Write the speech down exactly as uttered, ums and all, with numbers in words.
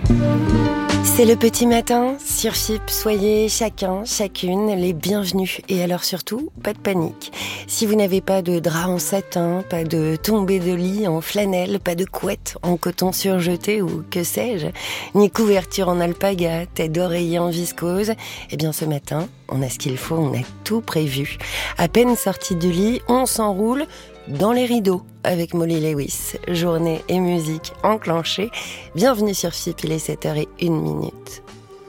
C'est le petit matin sur F I P. Soyez chacun, chacune les bienvenus. Et alors surtout, pas de panique. Si vous n'avez pas de drap en satin, pas de tombée de lit en flanelle, pas de couette en coton surjeté ou que sais-je, ni couverture en alpaga, tête d'oreiller en viscose, eh bien ce matin, on a ce qu'il faut, on a tout prévu. À peine sorti du lit, on s'enroule dans les rideaux avec Molly Lewis. Journée et musique enclenchée. Bienvenue sur F I P, il est sept heures zéro une minute.